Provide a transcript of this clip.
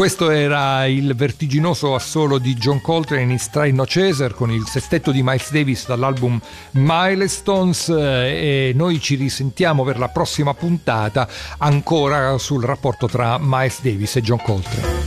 Questo era il vertiginoso assolo di John Coltrane in Stride No Chaser con il sestetto di Miles Davis dall'album Milestones, e noi ci risentiamo per la prossima puntata ancora sul rapporto tra Miles Davis e John Coltrane.